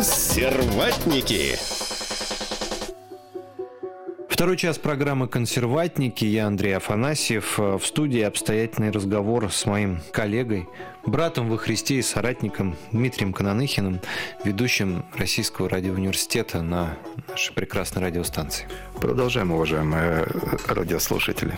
Консерватники. Второй час программы «Консерватники». Я Андрей Афанасьев. В студии обстоятельный разговор с моим коллегой, братом во Христе и соратником Дмитрием Кононыхиным, ведущим Российского радиоуниверситета на нашей прекрасной радиостанции. Продолжаем, уважаемые радиослушатели.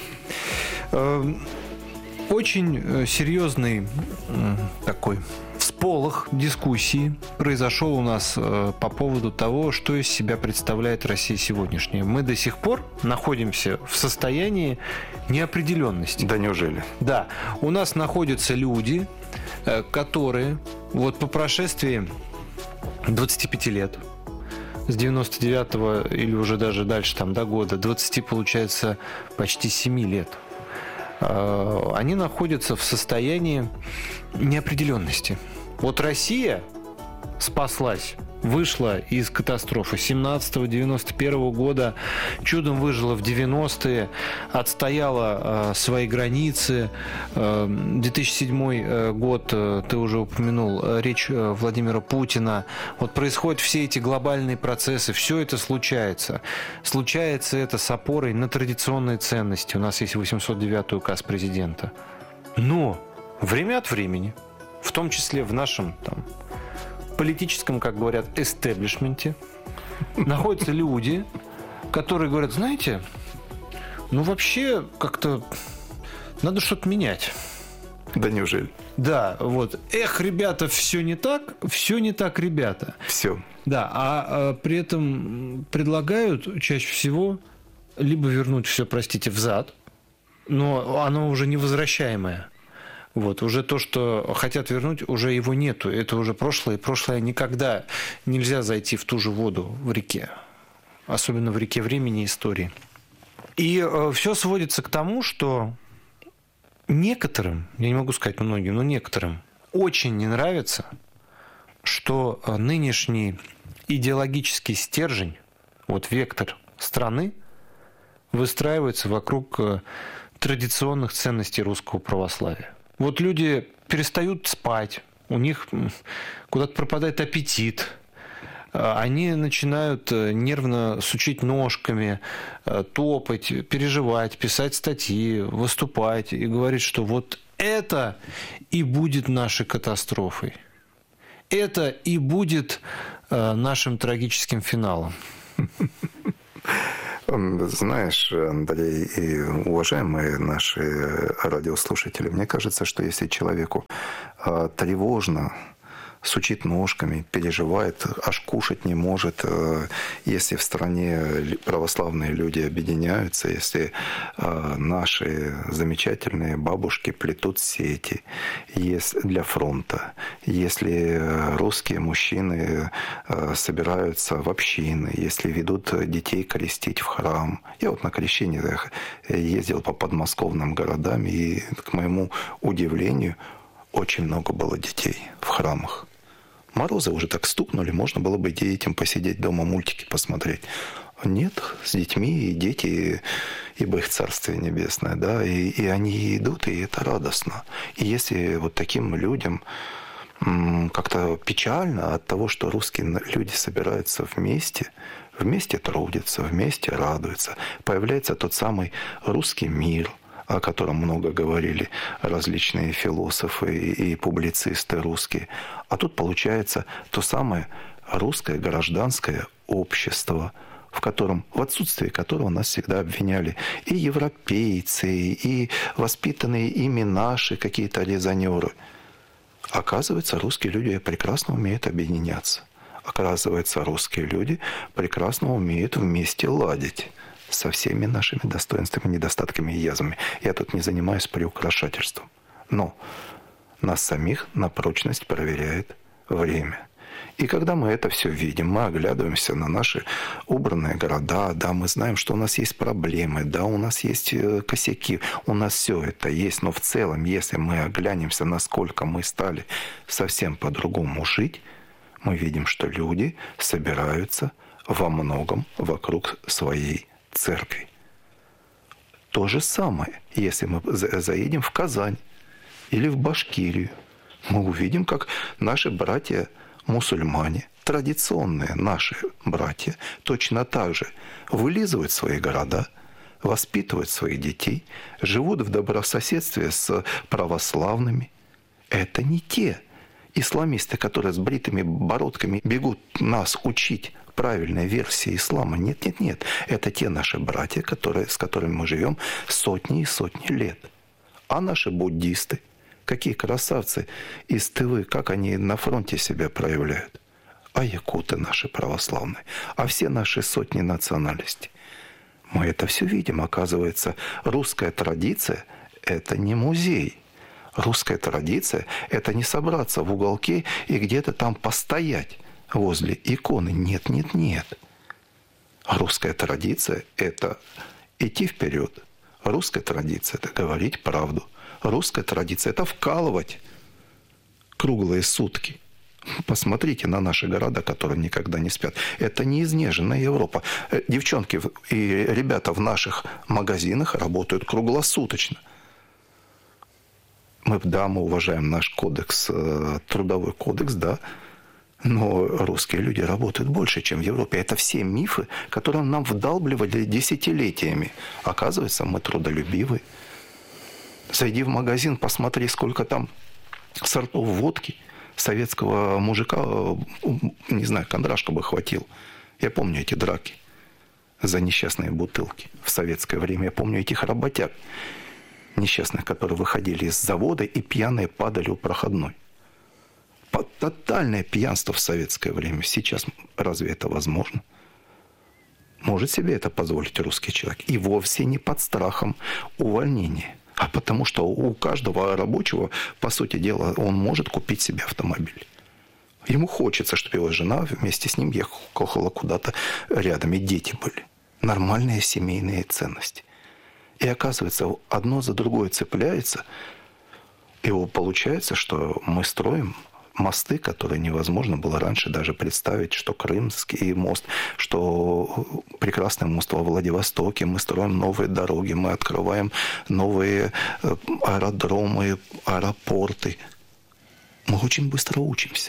Очень серьезный такой всполох дискуссии произошел у нас по поводу того, что из себя представляет Россия сегодняшняя. Мы до сих пор находимся в состоянии неопределенности. Да неужели? Да. У нас находятся люди, которые вот по прошествии 25 лет, с 99-го или уже даже дальше там до года, 20, получается, почти 7 лет, они находятся в состоянии неопределенности. Вот Россия спаслась, вышла из катастрофы 17-91 года, чудом выжила в 90-е, отстояла свои границы. 2007 год, ты уже упомянул, речь Владимира Путина. Вот происходят все эти глобальные процессы, все это случается. Случается это с опорой на традиционные ценности. У нас есть 809-й указ президента. Но время от времени, в том числе в нашем политическом, как говорят, эстеблишменте, находятся люди, которые говорят, знаете, вообще как-то надо что-то менять. Да неужели? Да, вот. Ребята, все не так, ребята. Все. Да, а при этом предлагают чаще всего либо вернуть все, простите, взад, но оно уже невозвращаемое. Вот, уже то, что хотят вернуть, уже его нету. Это уже прошлое, и прошлое никогда нельзя зайти в ту же воду в реке. Особенно в реке времени и истории. И все сводится к тому, что некоторым, я не могу сказать многим, но некоторым очень не нравится, что нынешний идеологический стержень, вот вектор страны, выстраивается вокруг традиционных ценностей русского православия. Вот люди перестают спать, у них куда-то пропадает аппетит, они начинают нервно сучить ножками, топать, переживать, писать статьи, выступать и говорить, что вот это и будет нашей катастрофой. Это и будет нашим трагическим финалом. Знаешь, Андрей и уважаемые наши радиослушатели, мне кажется, что если человеку тревожно, сучит ножками, переживает, аж кушать не может, если в стране православные люди объединяются, если наши замечательные бабушки плетут сети для фронта, если русские мужчины собираются в общины, если ведут детей крестить в храм. Я вот на крещениях ездил по подмосковным городам, и, к моему удивлению, очень много было детей в храмах. Морозы уже так стукнули, можно было бы детям посидеть дома, мультики посмотреть. Нет, с детьми и дети, ибо их Царствие Небесное, да, и они идут, и это радостно. И если вот таким людям как-то печально от того, что русские люди собираются вместе трудятся, вместе радуются, появляется тот самый русский мир, о котором много говорили различные философы и публицисты русские. А тут получается то самое русское гражданское общество, в отсутствии которого нас всегда обвиняли и европейцы, и воспитанные ими наши какие-то резонеры. Оказывается, русские люди прекрасно умеют объединяться. Оказывается, русские люди прекрасно умеют вместе ладить со всеми нашими достоинствами, недостатками и язвами. Я тут не занимаюсь приукрашательством. Но нас самих на прочность проверяет время. И когда мы это все видим, мы оглядываемся на наши убранные города, да, мы знаем, что у нас есть проблемы, да, у нас есть косяки, у нас все это есть, но в целом, если мы оглянемся, насколько мы стали совсем по-другому жить, мы видим, что люди собираются во многом вокруг своей церкви. То же самое, если мы заедем в Казань или в Башкирию, мы увидим, как наши братья-мусульмане традиционные наши братья точно так же вылизывают свои города, воспитывают своих детей, живут в добрососедстве с православными. Это не те исламисты, которые с бритыми бородками бегут нас учить правильной версии ислама. Нет, нет, нет. Это те наши братья, с которыми мы живем сотни и сотни лет. А наши буддисты, какие красавцы из Тывы, как они на фронте себя проявляют. А якуты наши православные, а все наши сотни национальностей. Мы это все видим. Оказывается, русская традиция – это не музей. Русская традиция – это не собраться в уголке и где-то там постоять возле иконы. Нет, нет, нет. Русская традиция – это идти вперед. Русская традиция – это говорить правду. Русская традиция – это вкалывать круглые сутки. Посмотрите на наши города, которые никогда не спят. Это не изнеженная Европа. Девчонки и ребята в наших магазинах работают круглосуточно. Мы уважаем наш кодекс, трудовой кодекс, да, но русские люди работают больше, чем в Европе. Это все мифы, которые нам вдалбливали десятилетиями. Оказывается, мы трудолюбивы. Зайди в магазин, посмотри, сколько там сортов водки. Советского мужика, не знаю, кондрашка бы хватил. Я помню эти драки за несчастные бутылки в советское время. Я помню этих работяг несчастных, которые выходили из завода и пьяные падали у проходной. Тотальное пьянство в советское время. Сейчас разве это возможно? Может себе это позволить русский человек? И вовсе не под страхом увольнения. А потому что у каждого рабочего, по сути дела, он может купить себе автомобиль. Ему хочется, чтобы его жена вместе с ним ехала куда-то рядом, и дети были. Нормальные семейные ценности. И оказывается, одно за другое цепляется, и получается, что мы строим мосты, которые невозможно было раньше даже представить, что Крымский мост, что прекрасный мост во Владивостоке, мы строим новые дороги, мы открываем новые аэродромы, аэропорты. Мы очень быстро учимся.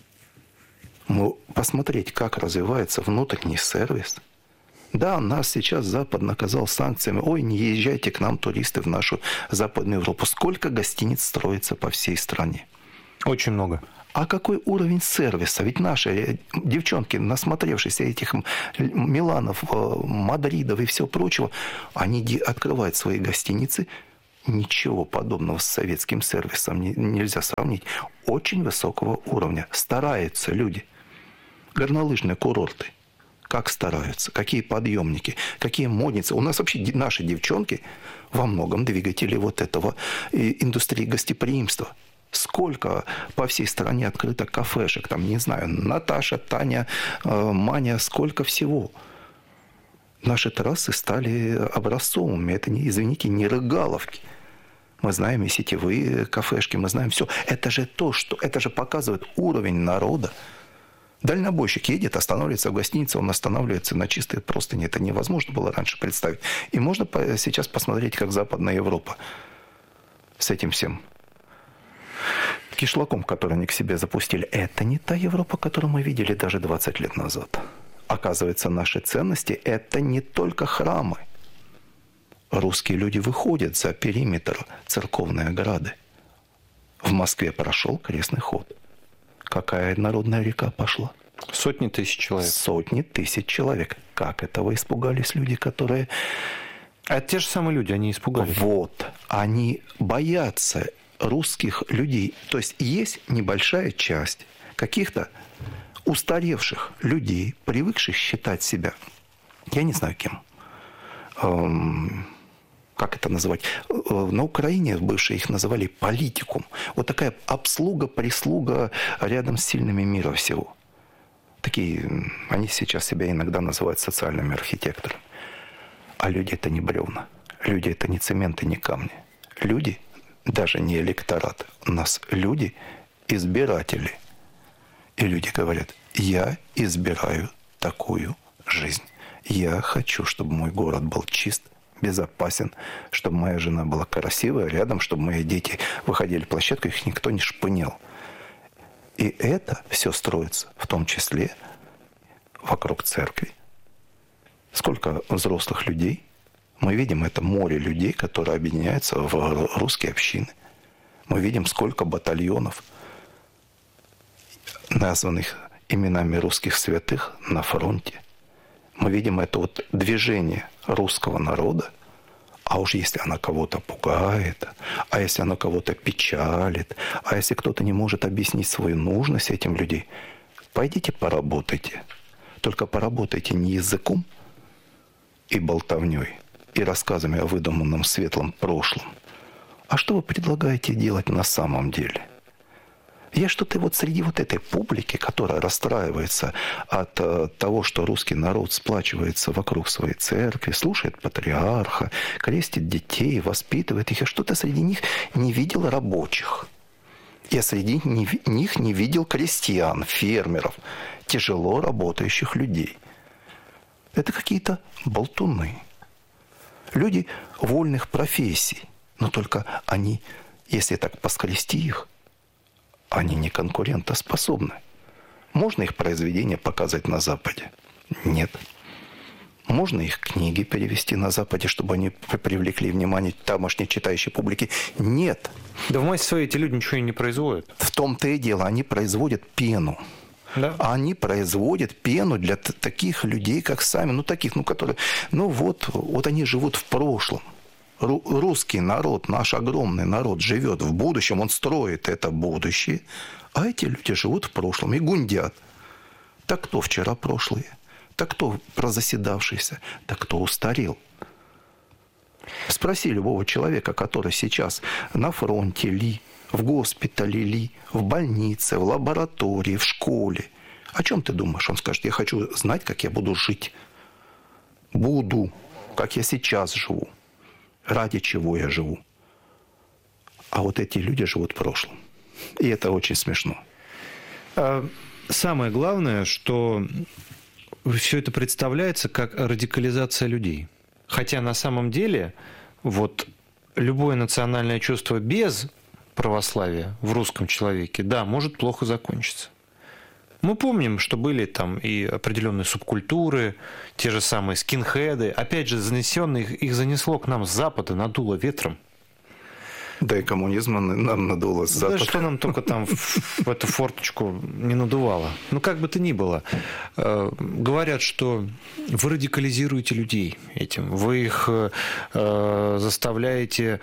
Посмотреть, как развивается внутренний сервис. Да, нас сейчас Запад наказал санкциями. Ой, не езжайте к нам, туристы, в нашу Западную Европу. Сколько гостиниц строится по всей стране? Очень много. А какой уровень сервиса? Ведь наши девчонки, насмотревшись этих Миланов, Мадридов и всего прочего, они открывают свои гостиницы. Ничего подобного с советским сервисом нельзя сравнить. Очень высокого уровня. Стараются люди. Горнолыжные курорты. Как стараются, какие подъемники, какие модницы. У нас вообще наши девчонки во многом двигатели вот этого индустрии гостеприимства. Сколько по всей стране открыто кафешек, там, не знаю, Наташа, Таня, Маня, сколько всего. Наши трассы стали образцовыми. Это, извините, не рыгаловки. Мы знаем и сетевые кафешки, мы знаем все. Это же это же показывает уровень народа. Дальнобойщик едет, останавливается в гостинице, он останавливается на чистой простыни. Это невозможно было раньше представить. И можно сейчас посмотреть, как Западная Европа с этим всем кишлаком, который они к себе запустили. Это не та Европа, которую мы видели даже 20 лет назад. Оказывается, наши ценности – это не только храмы. Русские люди выходят за периметр церковной ограды. В Москве прошел крестный ход. Какая народная река пошла? Сотни тысяч человек. Сотни тысяч человек. Как этого испугались люди, которые... А это те же самые люди, они испугались. Вот. Они боятся русских людей. То есть небольшая часть каких-то устаревших людей, привыкших считать себя, я не знаю кем, как это называть, на Украине бывшие их называли политикум. Вот такая обслуга, прислуга рядом с сильными мира всего. Такие, они сейчас себя иногда называют социальными архитекторами. А люди это не бревна. Люди это не цемент и не камни. Люди, даже не электорат. У нас люди избиратели. И люди говорят, я избираю такую жизнь. Я хочу, чтобы мой город был чист, безопасен, чтобы моя жена была красивая рядом, чтобы мои дети выходили в площадку, их никто не шпынял. И это все строится, в том числе вокруг церкви. Сколько взрослых людей, мы видим это море людей, которые объединяются в русские общины. Мы видим, сколько батальонов, названных именами русских святых, на фронте. Мы видим это вот движение русского народа. А уж если она кого-то пугает, а если она кого-то печалит, а если кто-то не может объяснить свою нужность этим людям, пойдите поработайте. Только поработайте не языком и болтовней, и рассказами о выдуманном светлом прошлом, а что вы предлагаете делать на самом деле? Я что-то вот среди вот этой публики, которая расстраивается от того, что русский народ сплачивается вокруг своей церкви, слушает патриарха, крестит детей, воспитывает их, я что-то среди них не видел рабочих. Я среди них не видел крестьян, фермеров, тяжело работающих людей. Это какие-то болтуны. Люди вольных профессий, но только они, если так поскрести их, они не конкурентоспособны. Можно их произведения показать на Западе? Нет. Можно их книги перевести на Западе, чтобы они привлекли внимание тамошней читающей публики? Нет. Да в массе своей эти люди ничего и не производят. В том-то и дело, они производят пену. Да. Они производят пену для таких людей, как сами, которые, вот они живут в прошлом. Русский народ, наш огромный народ живет в будущем, он строит это будущее, а эти люди живут в прошлом и гундят. Так кто вчера прошлые? Так кто прозаседавшийся? Так кто устарел? Спроси любого человека, который сейчас на фронте ли, в госпитале ли, в больнице, в лаборатории, в школе. О чем ты думаешь? Он скажет: я хочу знать, как я буду жить. Буду, как я сейчас живу. Ради чего я живу. А вот эти люди живут в прошлом. И это очень смешно. Самое главное, что все это представляется как радикализация людей. Хотя на самом деле вот любое национальное чувство без православия в русском человеке, да, может плохо закончиться. Мы помним, что были там и определенные субкультуры, те же самые скинхеды. Опять же, занесенные, их занесло к нам с запада, надуло ветром. Да и коммунизм нам надуло с запада. Да что нам только там в эту форточку не надувало. Ну, как бы то ни было. Говорят, что вы радикализируете людей этим. Вы их заставляете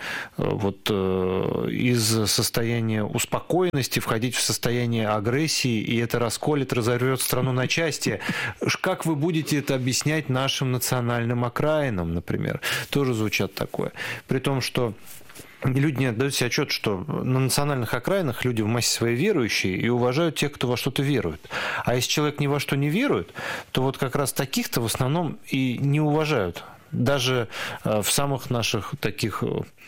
из состояния успокоенности входить в состояние агрессии, и это расколет, разорвет страну на части. Как вы будете это объяснять нашим национальным окраинам, например? Тоже звучат такое. При том, что люди не отдают себе отчет, что на национальных окраинах люди в массе своей верующие и уважают тех, кто во что-то верует. А если человек ни во что не верует, то вот как раз таких-то в основном и не уважают. Даже в самых наших таких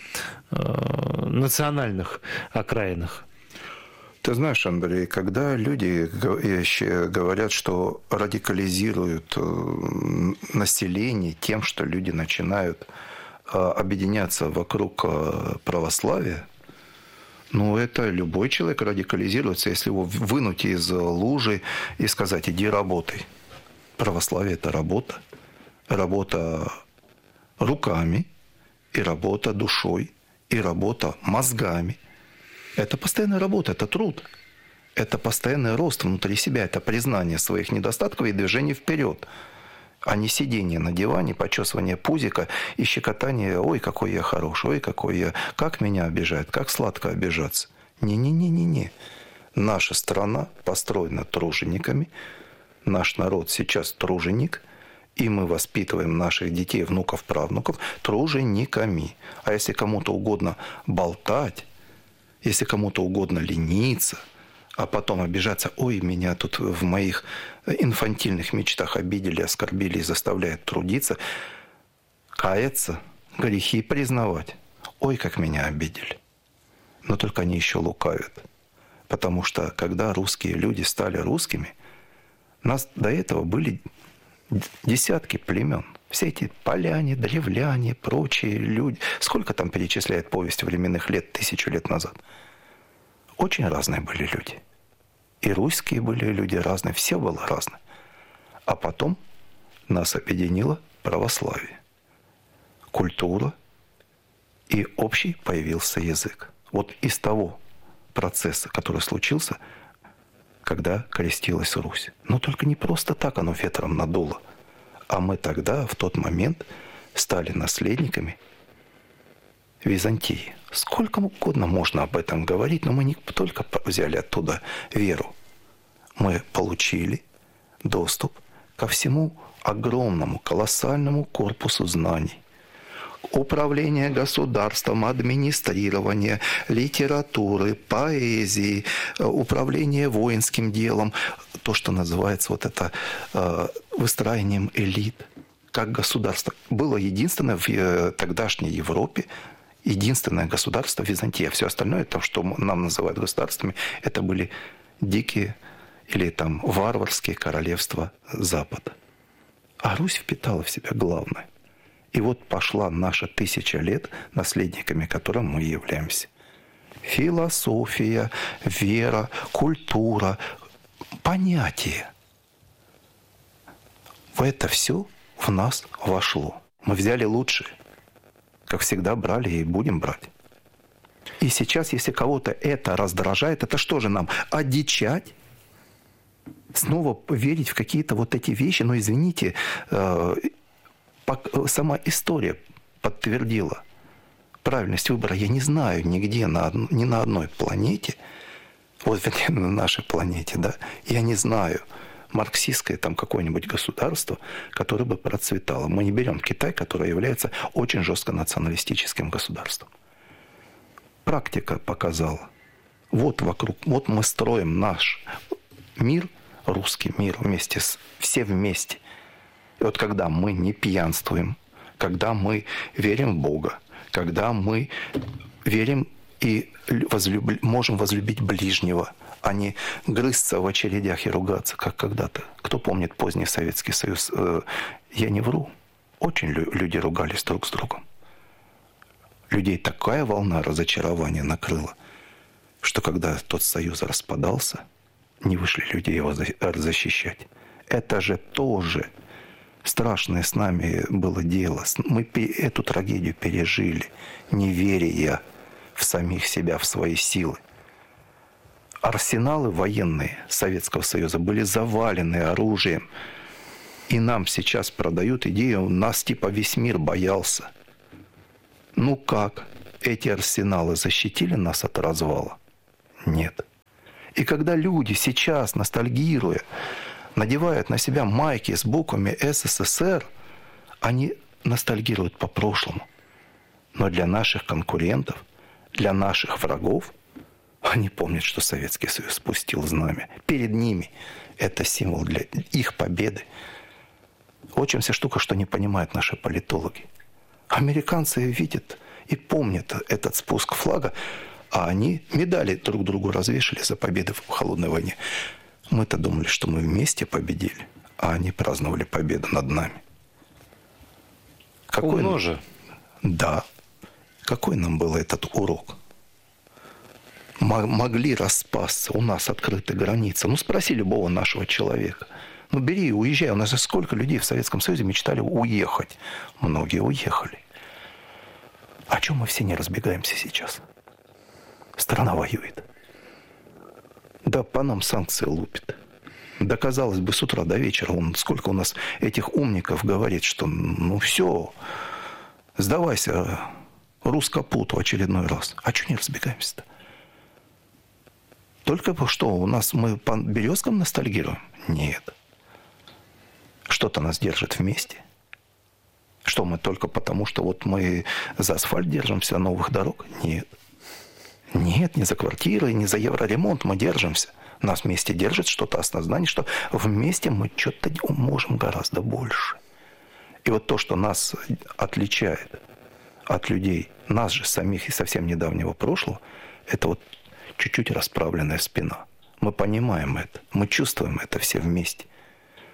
национальных окраинах. Ты знаешь, Андрей, когда люди говорят, что радикализируют население тем, что люди начинают объединяться вокруг православия, это любой человек радикализируется, если его вынуть из лужи и сказать: иди работай. Православие – это работа. Работа руками, и работа душой, и работа мозгами. Это постоянная работа, это труд. Это постоянный рост внутри себя, это признание своих недостатков и движение вперед. А не сидение на диване, почесывание пузика и щекотание: ой, какой я хороший, ой, какой я, как меня обижают, как сладко обижаться. Не-не-не-не-не. Наша страна построена тружениками, наш народ сейчас труженик, и мы воспитываем наших детей, внуков, правнуков тружениками. А если кому-то угодно болтать, если кому-то угодно лениться, а потом обижаться: ой, меня тут в моих инфантильных мечтах обидели, оскорбили и заставляют трудиться, каяться, грехи признавать. Ой, как меня обидели. Но только они еще лукавят. Потому что когда русские люди стали русскими, нас до этого были десятки племен. Все эти поляне, древляне, прочие люди. Сколько там перечисляет повесть временных лет, 1000 лет назад? Очень разные были люди. И русские были люди разные, все было разное. А потом нас объединило православие, культура, и общий появился язык. Вот из того процесса, который случился, когда крестилась Русь. Но только не просто так оно ветром надуло. А мы тогда, в тот момент, стали наследниками Византии. Сколько угодно можно об этом говорить, но мы не только взяли оттуда веру. Мы получили доступ ко всему огромному, колоссальному корпусу знаний. Управление государством, администрирование, литературы, поэзии, управление воинским делом, то, что называется вот это выстраиванием элит, как государство. Было единственное в тогдашней Европе, единственное государство Византия. Все остальное, то, что нам называют государствами, это были дикие или там варварские королевства Запада. А Русь впитала в себя главное. И вот пошла наша 1000 лет, наследниками которым мы являемся. Философия, вера, культура, понятия. В это все в нас вошло. Мы взяли лучшее. Как всегда брали и будем брать. И сейчас, если кого-то это раздражает, это что же нам, одичать? Снова верить в какие-то вот эти вещи? Но извините, сама история подтвердила правильность выбора. Я не знаю нигде, ни на одной планете, вот на нашей планете, да, я не знаю марксистское там какое-нибудь государство, которое бы процветало. Мы не берем Китай, который является очень жестко националистическим государством. Практика показала. Вот вокруг, вот мы строим наш мир, русский мир все вместе. И вот когда мы не пьянствуем, когда мы верим в Бога, когда мы верим и можем возлюбить ближнего, а не грызться в очередях и ругаться, как когда-то. Кто помнит поздний Советский Союз? Я не вру. Очень люди ругались друг с другом. Людей такая волна разочарования накрыла, что когда тот союз распадался, не вышли люди его защищать. Это же тоже страшное с нами было дело. Мы эту трагедию пережили, не веря в самих себя, в свои силы. Арсеналы военные Советского Союза были завалены оружием. И нам сейчас продают идею, нас типа весь мир боялся. Ну как? Эти арсеналы защитили нас от развала? Нет. И когда люди сейчас, ностальгируя, надевают на себя майки с буквами СССР, они ностальгируют по прошлому. Но для наших конкурентов, для наших врагов, они помнят, что Советский Союз спустил знамя. Перед ними это символ для их победы. Вот вся штука, что не понимают наши политологи. Американцы видят и помнят этот спуск флага, а они медали друг другу развешали за победы в холодной войне. Мы-то думали, что мы вместе победили, а они праздновали победу над нами. Умно же. Да. Какой нам был этот урок? Могли распасться, у нас открыты границы. Ну, спроси любого нашего человека. Ну, бери и уезжай. У нас же сколько людей в Советском Союзе мечтали уехать. Многие уехали. А чем мы все не разбегаемся сейчас? Страна воюет. Да по нам санкции лупит. Да, казалось бы, с утра до вечера. Сколько у нас этих умников говорит, что ну все, сдавайся, русско-пут в очередной раз. А что не разбегаемся-то? Только что у нас мы по березкам ностальгируем? Нет. Что-то нас держит вместе. Что мы только потому, что вот мы за асфальт держимся, новых дорог? Нет. Нет, не за квартиры, не за евроремонт мы держимся. Нас вместе держит что-то осознание, что вместе мы что-то можем гораздо больше. И вот то, что нас отличает от людей, нас же самих и совсем недавнего прошлого, это вот чуть-чуть расправленная спина. Мы понимаем это, мы чувствуем это все вместе.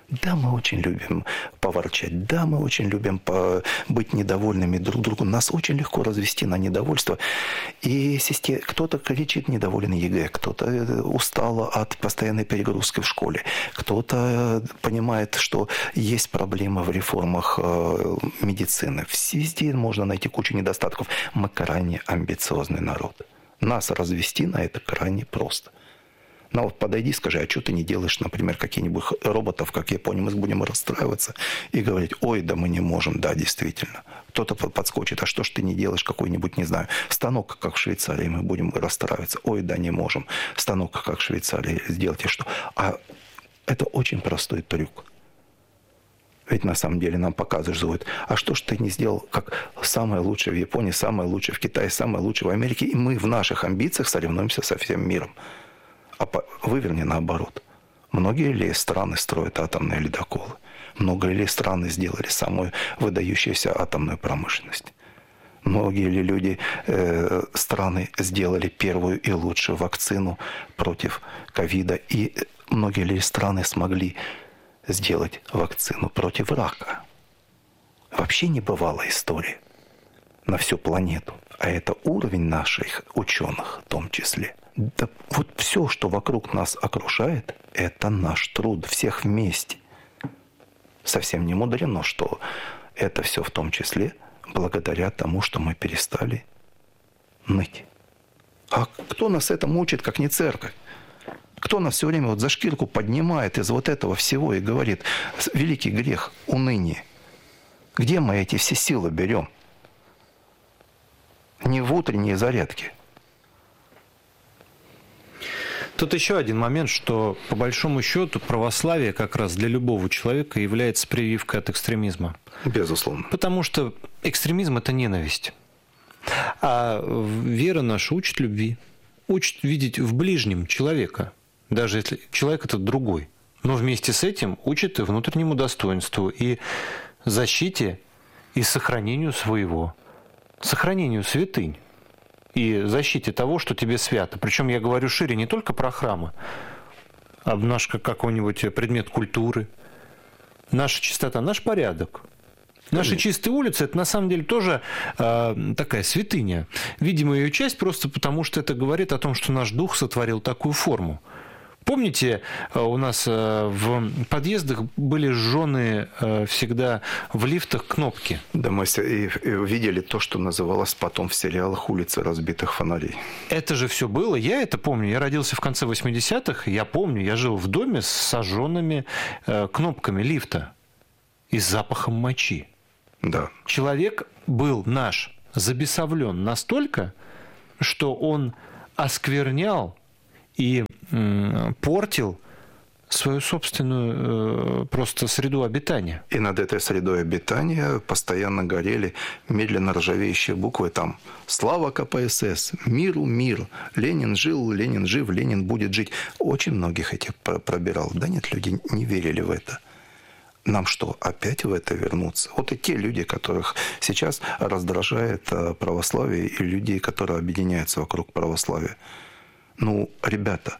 Да, мы очень любим поворчать, да, мы очень любим быть недовольными друг другу. Нас очень легко развести на недовольство. И кто-то кричит недоволен ЕГЭ, кто-то устал от постоянной перегрузки в школе, кто-то понимает, что есть проблемы в реформах медицины. Везде можно найти кучу недостатков. Мы крайне амбициозный народ. Нас развести на это крайне просто. Ну вот подойди, скажи, а что ты не делаешь, например, каких-нибудь роботов, как Япония, мы будем расстраиваться и говорить, ой, да мы не можем, да, действительно. Кто-то подскочит, а что ж ты не делаешь какой-нибудь, не знаю, станок, как в Швейцарии, мы будем расстраиваться, ой, да не можем, станок, как в Швейцарии, сделайте что. А это очень простой трюк. Ведь на самом деле нам показывают, а что ж ты не сделал, как самое лучшее в Японии, самое лучшее в Китае, самое лучшее в Америке, и мы в наших амбициях соревнуемся со всем миром. А выверни наоборот. Многие ли страны строят атомные ледоколы? Много ли страны сделали самую выдающуюся атомную промышленность? Многие ли люди, страны сделали первую и лучшую вакцину против ковида? И многие ли страны смогли сделать вакцину против рака? Вообще небывалая история на всю планету. А это уровень наших ученых в том числе. Да вот все, что вокруг нас окружает, это наш труд, всех вместе. Совсем не мудрено, что это все в том числе благодаря тому, что мы перестали ныть. А кто нас этому учит, как не церковь? Кто нас все время вот за шкирку поднимает из вот этого всего и говорит, великий грех, уныние. Где мы эти все силы берем? Не в утренние зарядки. Тут еще один момент, что по большому счету православие как раз для любого человека является прививкой от экстремизма. Безусловно. Потому что экстремизм – это ненависть. А вера наша учит любви, учит видеть в ближнем человека, даже если человек этот другой. Но вместе с этим учит и внутреннему достоинству, и защите, и сохранению своего, сохранению святынь. И защите того, что тебе свято. Причем я говорю шире не только про храмы, а наш какой-нибудь предмет культуры, наша чистота, наш порядок. Наши чистые улицы – это на самом деле тоже такая святыня. Видимо, ее часть просто потому, что это говорит о том, что наш дух сотворил такую форму. Помните, у нас в подъездах были сжёны всегда в лифтах кнопки? Да, мы и видели то, что называлось потом в сериалах «Улицы разбитых фонарей». Это же все было, я это помню. Я родился в конце 80-х, я помню, я жил в доме с сожженными кнопками лифта и с запахом мочи. Да. Человек был наш забесовлен настолько, что он осквернял и портил свою собственную просто среду обитания. И над этой средой обитания постоянно горели медленно ржавеющие буквы там «Слава КПСС», «Миру мир», «Ленин жил», «Ленин жив», «Ленин будет жить». Очень многих этих пробирал. Да нет, люди не верили в это. Нам что, опять в это вернуться? Вот и те люди, которых сейчас раздражает православие, и люди, которые объединяются вокруг православия. Ну, ребята,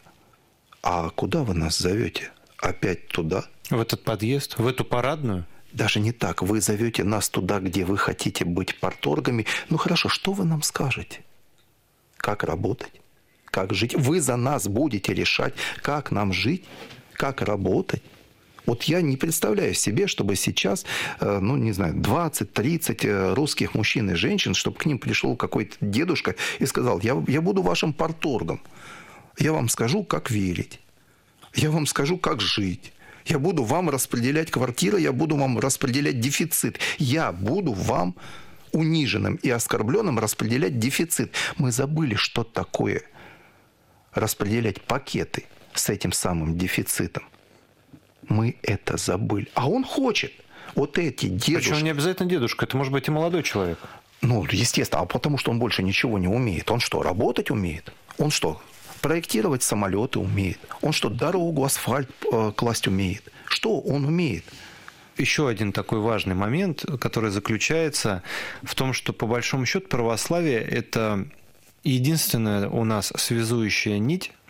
а куда вы нас зовете? Опять туда? В этот подъезд? В эту парадную? Даже не так. Вы зовете нас туда, где вы хотите быть парторгами. Ну хорошо, что вы нам скажете? Как работать? Как жить? Вы за нас будете решать, как нам жить, как работать. Вот я не представляю себе, чтобы сейчас, ну, не знаю, 20-30 русских мужчин и женщин, чтобы к ним пришел какой-то дедушка и сказал, я буду вашим парторгом. Я вам скажу, как верить. Я вам скажу, как жить. Я буду вам распределять квартиры, я буду вам распределять дефицит. Я буду вам униженным и оскорбленным распределять дефицит. Мы забыли, что такое распределять пакеты с этим самым дефицитом. Мы это забыли. А он хочет. Вот эти дедушки... Причем не обязательно дедушка, это может быть и молодой человек. Ну, естественно, а потому что он больше ничего не умеет. Он что, работать умеет? Он что, проектировать самолеты умеет? Он что, дорогу, асфальт класть умеет? Что он умеет? Еще один такой важный момент, который заключается в том, что по большому счету православие – это единственная у нас связующая нить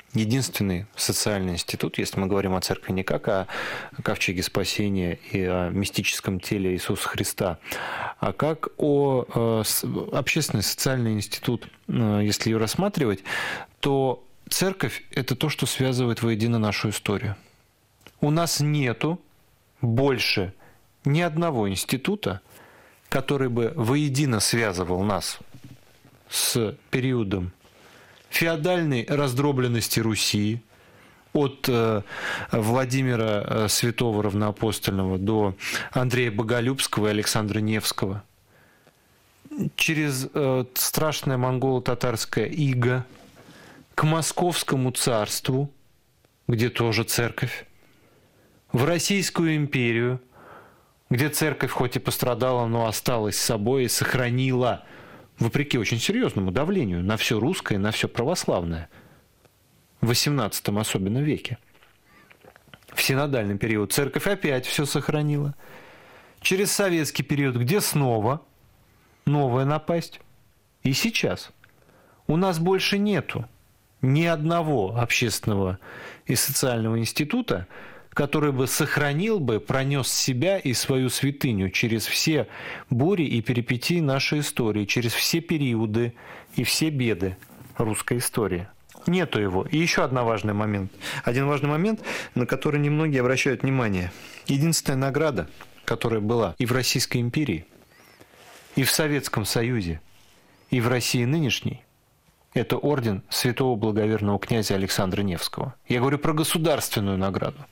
единственный социальный институт, если мы говорим о церкви не как о ковчеге спасения и о мистическом теле Иисуса Христа, а как о общественный социальный институт, если ее рассматривать, то церковь – это то, что связывает воедино нашу историю. У нас нету больше ни одного института, который бы воедино связывал нас с периодом феодальной раздробленности Руси, от Владимира Святого Равноапостольного до Андрея Боголюбского и Александра Невского, через страшное монголо-татарское иго, к Московскому царству, где тоже церковь, в Российскую империю, где церковь хоть и пострадала, но осталась с собой и сохранила, вопреки очень серьезному давлению на все русское, на все православное, в XVIII особенно веке. В синодальный период церковь опять все сохранила. Через советский период, где снова новая напасть. И сейчас у нас больше нету ни одного общественного и социального института, который бы сохранил бы, пронес себя и свою святыню через все бури и перипетии нашей истории, через все периоды и все беды русской истории. Нету его. И еще один важный момент, на который немногие обращают внимание. Единственная награда, которая была и в Российской империи, и в Советском Союзе, и в России нынешней, это орден святого благоверного князя Александра Невского. Я говорю про государственную награду.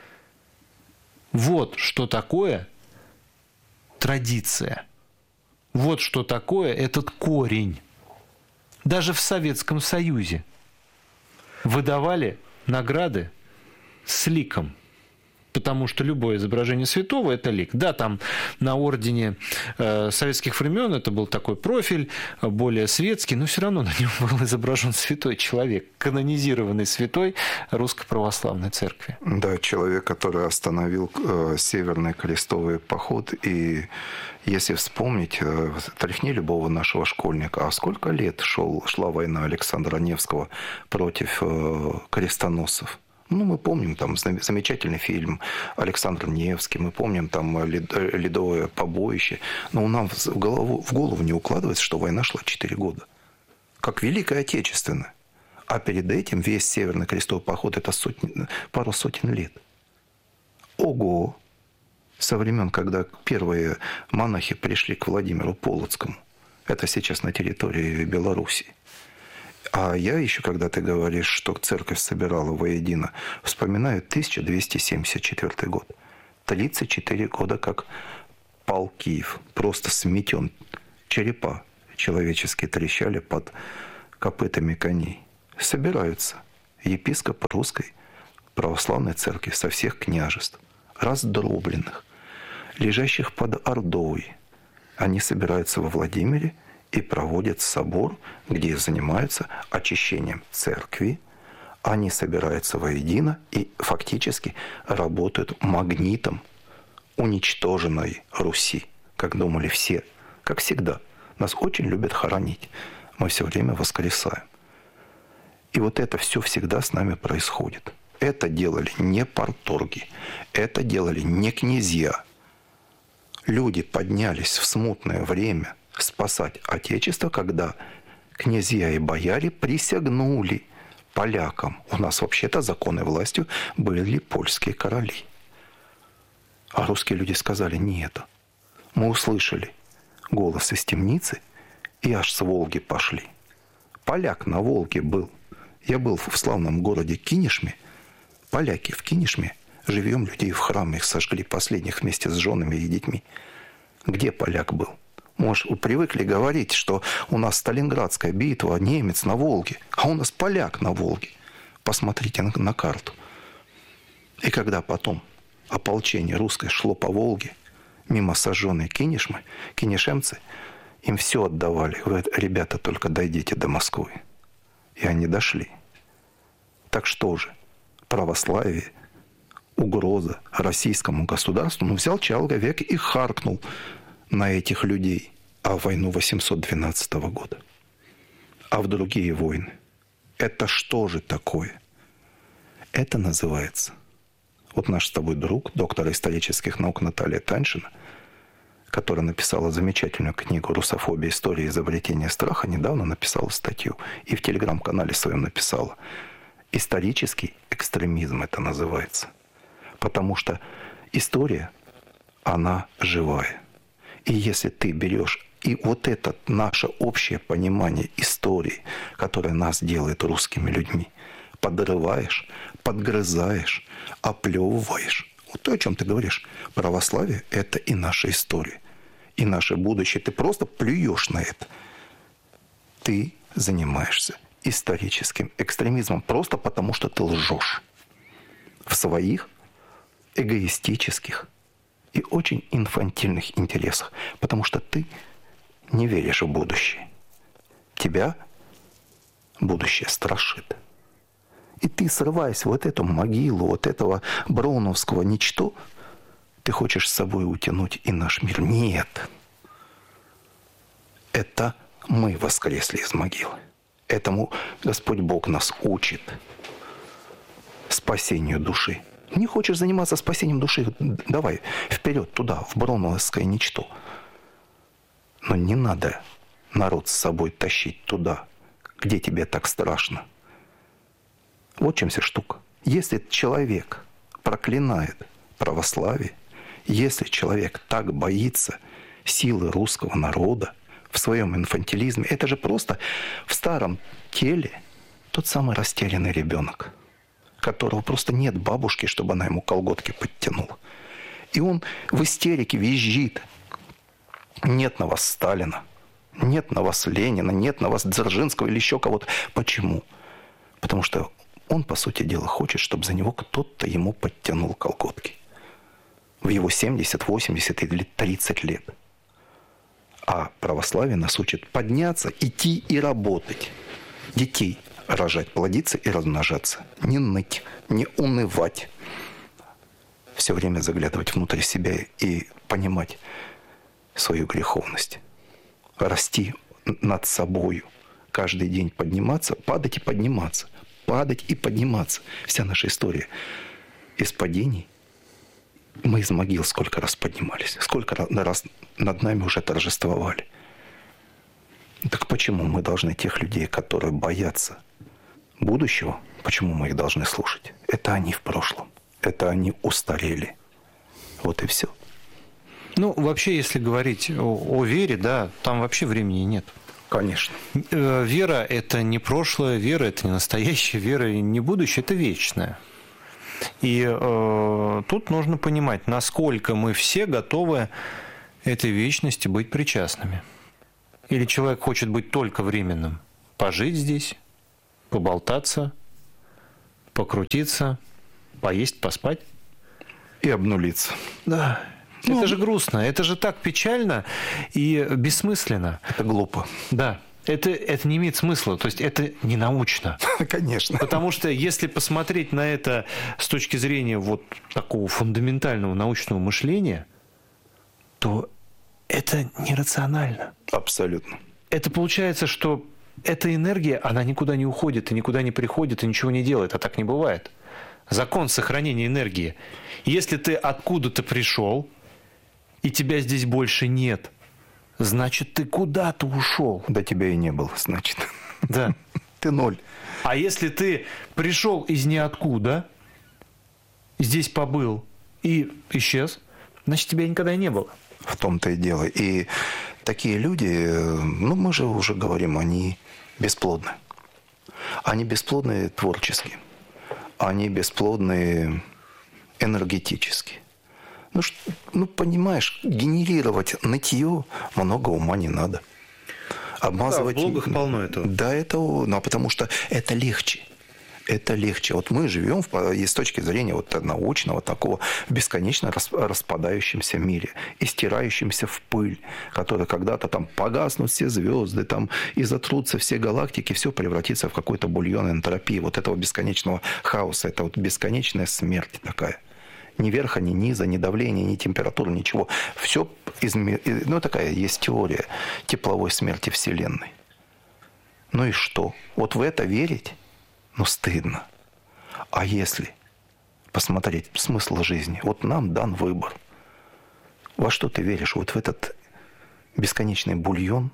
Вот что такое традиция. Вот что такое этот корень. Даже в Советском Союзе выдавали награды с ликом. Потому что любое изображение святого – это лик. Да, там на ордене советских времен это был такой профиль, более светский, но все равно на нем был изображен святой человек, канонизированный святой Русской Православной Церкви. Да, человек, который остановил Северный крестовый поход. И если вспомнить, тряхни любого нашего школьника, а сколько лет шла война Александра Невского против крестоносцев? Ну, мы помним там замечательный фильм Александр Невский, мы помним там «Ледовое побоище», но нам в голову не укладывается, что война шла 4 года. Как Великая Отечественная. А перед этим весь Северный крестовый поход – это пару сотен лет. Ого! Со времен, когда первые монахи пришли к Владимиру Полоцкому. Это сейчас на территории Белоруссии. А я еще, когда ты говоришь, что церковь собирала воедино, вспоминаю 1274 год. 34 года как пал Киев. Просто сметен. Черепа человеческие трещали под копытами коней. Собираются епископы Русской Православной Церкви со всех княжеств, раздробленных, лежащих под Ордой. Они собираются во Владимире и проводят собор, где занимаются очищением церкви. Они собираются воедино и фактически работают магнитом уничтоженной Руси, как думали все. Как всегда, нас очень любят хоронить. Мы все время воскресаем. И вот это все всегда с нами происходит. Это делали не парторги, это делали не князья. Люди поднялись в смутное время спасать Отечество, когда князья и бояре присягнули полякам. У нас вообще-то законной властью были польские короли. А русские люди сказали: нет. Мы услышали голос из темницы и аж с Волги пошли. Поляк на Волге был. Я был в славном городе Кинешме. Поляки в Кинешме живьем людей в храм их сожгли последних вместе с женами и детьми. Где поляк был? Может, вы привыкли говорить, что у нас Сталинградская битва, немец на Волге, а у нас поляк на Волге. Посмотрите на карту. И когда потом ополчение русское шло по Волге, мимо сожженной Кинешмы, кинешемцы им все отдавали. Говорят: ребята, только дойдите до Москвы. И они дошли. Так что же? Православие, угроза российскому государству. Ну, взял человек и харкнул на этих людей. А в войну 812 года. А в другие войны. Это что же такое? Это называется. Вот наш с тобой друг, доктор исторических наук Наталья Таньшина, которая написала замечательную книгу «Русофобия. История изобретения страха», недавно написала статью и в телеграм-канале своем написала. Исторический экстремизм это называется. Потому что история, она живая. И если ты берешь и вот это наше общее понимание истории, которое нас делает русскими людьми, подрываешь, подгрызаешь, оплевываешь. Вот то, о чем ты говоришь. Православие – это и наша история, и наше будущее. Ты просто плюешь на это. Ты занимаешься историческим экстремизмом просто потому, что ты лжешь в своих эгоистических и очень инфантильных интересах, потому что ты не веришь в будущее. Тебя будущее страшит. И ты, срываясь в вот эту могилу, вот этого броуновского ничто, ты хочешь с собой утянуть и наш мир. Нет. Это мы воскресли из могилы. Этому Господь Бог нас учит спасению души. Не хочешь заниматься спасением души? Давай вперед туда, в броуновское ничто. Но не надо народ с собой тащить туда, где тебе так страшно. Вот в чем вся штука. Если человек проклинает православие, если человек так боится силы русского народа в своем инфантилизме, это же просто в старом теле тот самый растерянный ребенок, которого просто нет бабушки, чтобы она ему колготки подтянула. И он в истерике визжит. Нет на вас Сталина, нет на вас Ленина, нет на вас Дзержинского или еще кого-то. Почему? Потому что он, по сути дела, хочет, чтобы за него кто-то ему подтянул колготки. В его 70, 80 или 30 лет. А православие нас учит подняться, идти и работать. Детей рожать, плодиться и размножаться. Не ныть, не унывать. Все время заглядывать внутрь себя и понимать свою греховность. Расти над собою. Каждый день подниматься, падать и подниматься. Падать и подниматься. Вся наша история из падений. Мы из могил сколько раз поднимались. Сколько раз над нами уже торжествовали. Так почему мы должны тех людей, которые боятся будущего, почему мы их должны слушать? Это они в прошлом. Это они устарели. Вот и все. Ну, вообще, если говорить о вере, да, там вообще времени нет. Конечно. Вера – это не прошлое, вера – это не настоящее, вера – не будущее, это вечное. И тут нужно понимать, насколько мы все готовы этой вечности быть причастными. Или человек хочет быть только временным, пожить здесь, поболтаться, покрутиться, поесть, поспать. И обнулиться. Да. Это же грустно, это же так печально и бессмысленно. Это глупо. Да. Это не имеет смысла, то есть это не научно. Конечно. Потому что если посмотреть на это с точки зрения вот такого фундаментального научного мышления, то это нерационально. Абсолютно. Это получается, что эта энергия, она никуда не уходит и никуда не приходит и ничего не делает, а так не бывает. Закон сохранения энергии. Если ты откуда-то пришел, и тебя здесь больше нет, значит, ты куда-то ушел. Да тебя и не было, значит. Да. Ты ноль. А если ты пришел из ниоткуда, здесь побыл и исчез, значит, тебя никогда и не было. В том-то и дело. И такие люди, ну, мы же уже говорим, они бесплодны. Они бесплодны творчески. Они бесплодны энергетически. Ну, понимаешь, генерировать нытье много ума не надо. Обмазывать... Да, в блогах полно этого. Да, потому что это легче. Это легче. Вот мы живем с точки зрения вот научного такого в бесконечно распадающемся мире и стирающемся в пыль, который когда-то там погаснут все звезды, там и затрутся все галактики, все превратится в какой-то бульон энтропии, вот этого бесконечного хаоса, это вот бесконечная смерть такая. Ни верха, ни низа, ни давления, ни температуры, ничего. Все такая есть теория тепловой смерти Вселенной. Ну и что? Вот в это верить? Ну, стыдно. А если посмотреть смысл жизни, вот нам дан выбор. Во что ты веришь? Вот в этот бесконечный бульон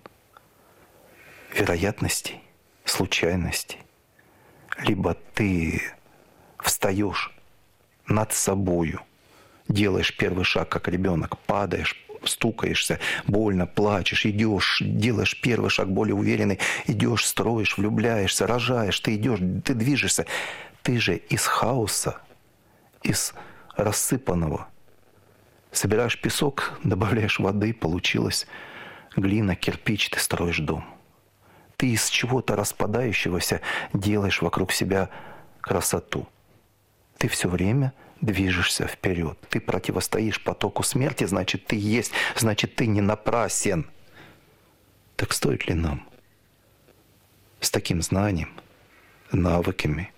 вероятностей, случайностей. Либо ты встаешь над собою, делаешь первый шаг, как ребенок, падаешь, стукаешься, больно, плачешь, идешь, делаешь первый шаг более уверенный, идешь, строишь, влюбляешься, рожаешь, ты идешь, ты движешься. Ты же из хаоса, из рассыпанного собираешь песок, добавляешь воды, получилась глина, кирпич, ты строишь дом. Ты из чего-то распадающегося делаешь вокруг себя красоту. Ты все время движешься вперед. Ты противостоишь потоку смерти, значит, ты есть, значит, ты не напрасен. Так стоит ли нам с таким знанием, навыками,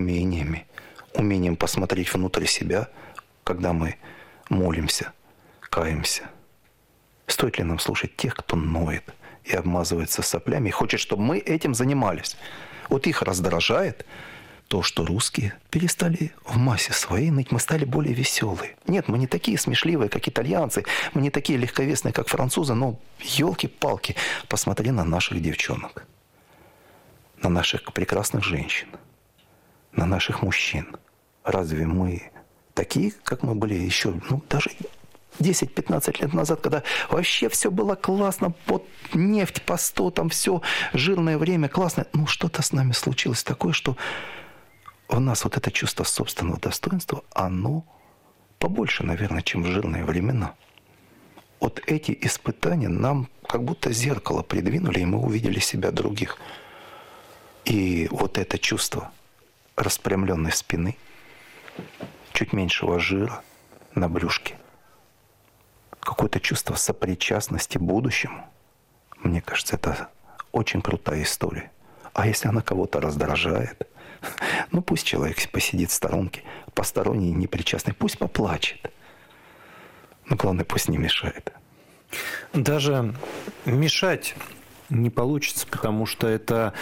умением посмотреть внутрь себя, когда мы молимся, каемся? Стоит ли нам слушать тех, кто ноет и обмазывается соплями, и хочет, чтобы мы этим занимались? Вот их раздражает то, что русские перестали в массе своей ныть, мы стали более веселые. Нет, мы не такие смешливые, как итальянцы, мы не такие легковесные, как французы, но елки-палки, посмотри на наших девчонок, на наших прекрасных женщин, на наших мужчин. Разве мы такие, как мы были еще, даже 10-15 лет назад, когда вообще все было классно, вот нефть по 100, там все, жирное время, классно. Что-то с нами случилось такое, что у нас вот это чувство собственного достоинства, оно побольше, наверное, чем в жирные времена. Вот эти испытания нам как будто зеркало придвинули, и мы увидели себя других. И вот это чувство распрямленной спины, чуть меньшего жира на брюшке, какое-то чувство сопричастности будущему, мне кажется, это очень крутая история. А если она кого-то раздражает, пусть человек посидит в сторонке, посторонний, непричастный, пусть поплачет. Но главное, пусть не мешает. Даже мешать не получится, потому что это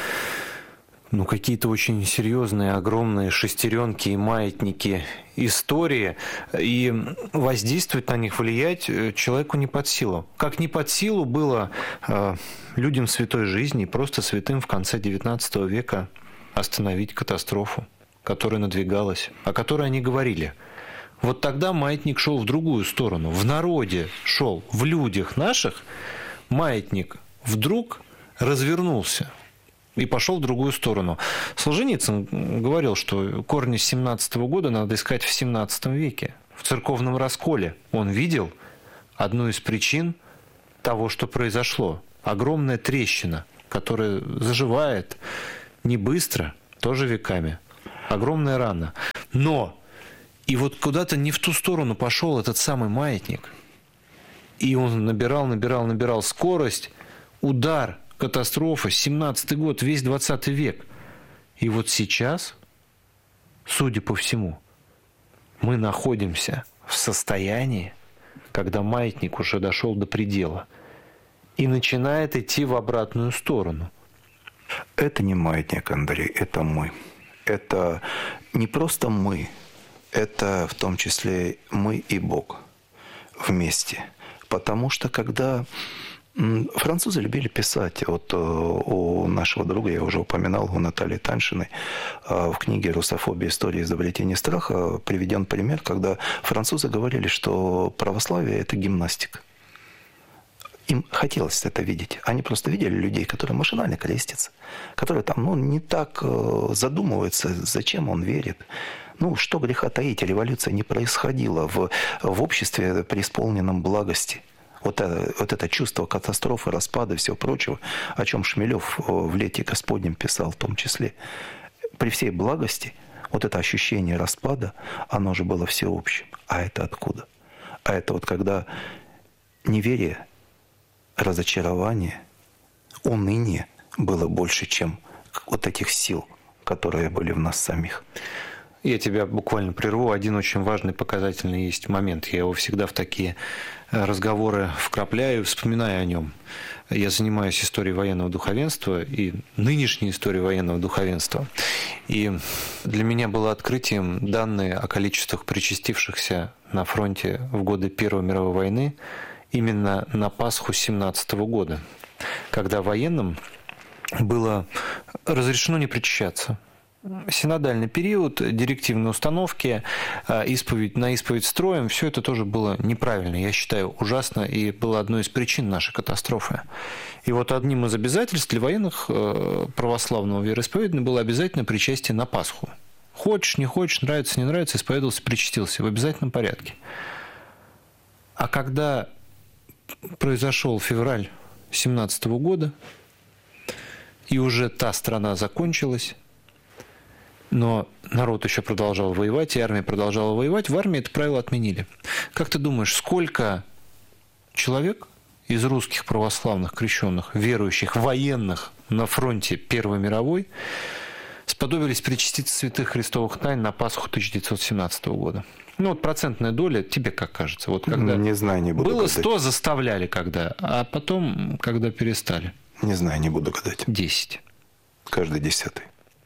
какие-то очень серьезные, огромные шестеренки и маятники истории, и воздействовать на них, влиять человеку не под силу. Как не под силу было людям святой жизни, просто святым в конце XIX века остановить катастрофу, которая надвигалась, о которой они говорили. Вот тогда маятник шел в другую сторону. В народе шел, в людях наших маятник вдруг развернулся и пошел в другую сторону. Солженицын говорил, что корни 17 года надо искать в 17 веке. В церковном расколе он видел одну из причин того, что произошло. Огромная трещина, которая заживает не быстро, тоже веками. Огромная рана. Но и вот куда-то не в ту сторону пошел этот самый маятник. И он набирал скорость, удар, катастрофа, 17-й год, весь 20 век. И вот сейчас, судя по всему, мы находимся в состоянии, когда маятник уже дошел до предела и начинает идти в обратную сторону. Это не маятник, Андрей, это мы. Это не просто мы, это в том числе мы и Бог вместе. Потому что когда французы любили писать, вот у нашего друга, я уже упоминал, у Натальи Таньшиной, в книге «Русофобия. История изобретения страха» приведен пример, когда французы говорили, что православие – это гимнастика. Им хотелось это видеть. Они просто видели людей, которые машинально крестятся, которые там не так задумываются, зачем он верит. Что греха таить, революция не происходила в обществе, преисполненном благости. Вот это чувство катастрофы, распада и всего прочего, о чем Шмелев в «Лете Господнем» писал в том числе. При всей благости вот это ощущение распада, оно же было всеобщим. А это откуда? А это вот когда неверие, разочарование, уныние было больше, чем вот этих сил, которые были в нас самих. Я тебя буквально прерву. Один очень важный, показательный есть момент. Я его всегда в такие разговоры вкрапляю, вспоминаю о нем. Я занимаюсь историей военного духовенства и нынешней историей военного духовенства. И для меня было открытием данные о количествах причастившихся на фронте в годы Первой мировой войны именно на Пасху 1917 года, когда военным было разрешено не причащаться. Синодальный период, директивные установки, на исповедь строем, все это тоже было неправильно, я считаю, ужасно, и было одной из причин нашей катастрофы. И вот одним из обязательств для военных православного вероисповедания было обязательно причастие на Пасху. Хочешь, не хочешь, нравится, не нравится, исповедовался, причастился в обязательном порядке. А когда произошел февраль 1917 года, и уже та страна закончилась, но народ еще продолжал воевать, и армия продолжала воевать, в армии это правило отменили. Как ты думаешь, сколько человек из русских православных крещенных, верующих, военных на фронте Первой мировой сподобились причаститься святых христовых тайн на Пасху 1917 года? Ну, вот процентная доля, тебе как кажется? Вот когда не знаю, не буду было гадать. 100, заставляли когда, а потом, когда перестали? Не знаю, не буду гадать. 10. Каждый 10-й.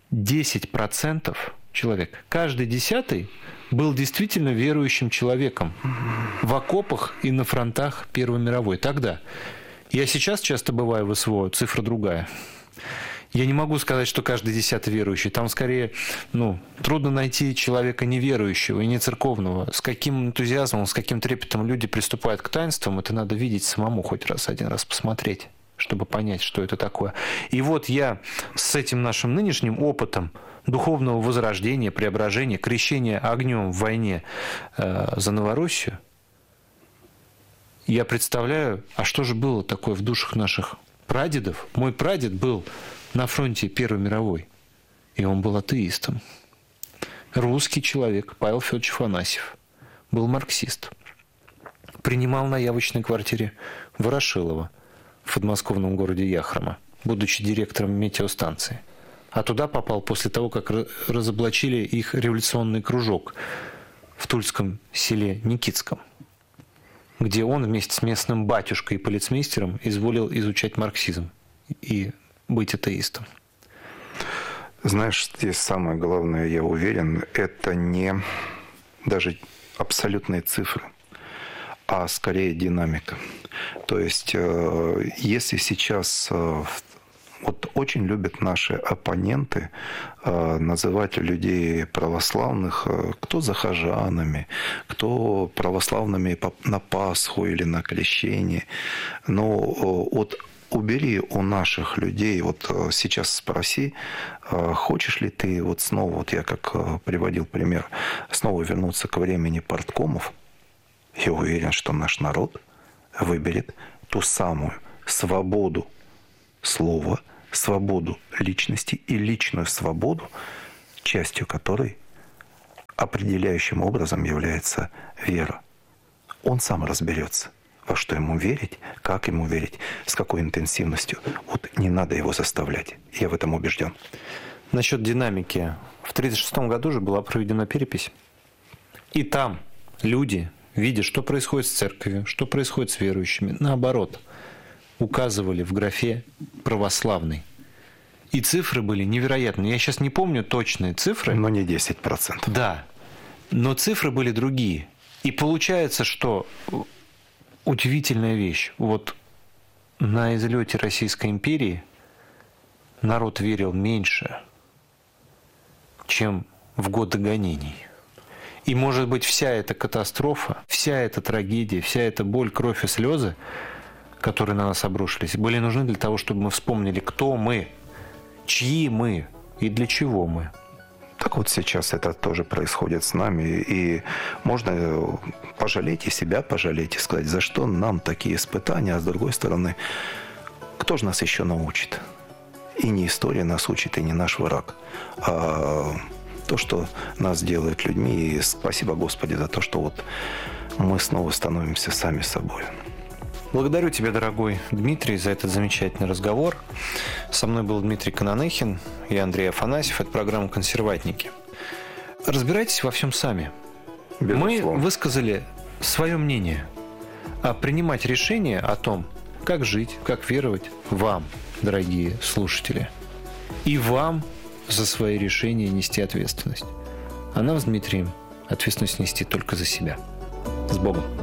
10% человек. Каждый 10-й был действительно верующим человеком в окопах и на фронтах Первой мировой. Тогда. Я сейчас часто бываю в СВО, цифра другая. Я не могу сказать, что каждый 10-й верующий. Там скорее, трудно найти человека неверующего и не церковного. С каким энтузиазмом, с каким трепетом люди приступают к таинствам, это надо видеть самому хоть один раз посмотреть, чтобы понять, что это такое. И вот я с этим нашим нынешним опытом духовного возрождения, преображения, крещения огнем в войне за Новороссию, я представляю, а что же было такое в душах наших прадедов? Мой прадед был на фронте Первой мировой, и он был атеистом. Русский человек, Павел Федорович Афанасьев, был марксист. Принимал на явочной квартире Ворошилова в подмосковном городе Яхрома, будучи директором метеостанции. А туда попал после того, как разоблачили их революционный кружок в тульском селе Никитском, где он вместе с местным батюшкой и полицмейстером изволил изучать марксизм и быть атеистом. Знаешь, здесь самое главное, я уверен, это не даже абсолютные цифры, а скорее динамика. То есть, если сейчас вот очень любят наши оппоненты называть людей православных кто захожанами, кто православными на Пасху или на крещение. Но вот убери у наших людей, вот сейчас спроси, хочешь ли ты вот снова, вот я как приводил пример, снова вернуться к времени парткомов. Я уверен, что наш народ выберет ту самую свободу слова, свободу личности и личную свободу, частью которой определяющим образом является вера. Он сам разберется, во что ему верить, как ему верить, с какой интенсивностью. Вот не надо его заставлять. Я в этом убежден. Насчет динамики. В 1936 году же была проведена перепись. И там люди, видя, что происходит с церковью, что происходит с верующими, наоборот, указывали в графе «православный». И цифры были невероятные. Я сейчас не помню точные цифры. Но не 10%. Да. Но цифры были другие. И получается, что удивительная вещь. Вот на излете Российской империи народ верил меньше, чем в годы гонений. И, может быть, вся эта катастрофа, вся эта трагедия, вся эта боль, кровь и слезы, которые на нас обрушились, были нужны для того, чтобы мы вспомнили, кто мы, чьи мы и для чего мы. Так вот сейчас это тоже происходит с нами, и можно пожалеть и себя пожалеть, и сказать, за что нам такие испытания, а с другой стороны, кто же нас еще научит? И не история нас учит, и не наш враг, а то, что нас делает людьми, и спасибо Господи за то, что вот мы снова становимся сами собой. Благодарю тебя, дорогой Дмитрий, за этот замечательный разговор. Со мной был Дмитрий Кананехин, я Андрей Афанасьев. Это программа «Консерватники». разбирайтесь во всем сами. Безусловно. Мы высказали свое мнение, а принимать решение о том, как жить, как веровать, вам, дорогие слушатели. И вам за свои решения нести ответственность. А нам с Дмитрием ответственность нести только за себя. С Богом.